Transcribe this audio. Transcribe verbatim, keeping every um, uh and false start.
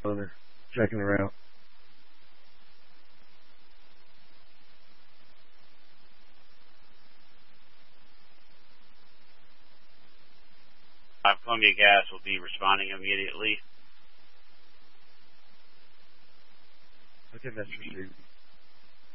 So they're checking her out. Uh, Columbia Gas will be responding immediately. Okay, that's received.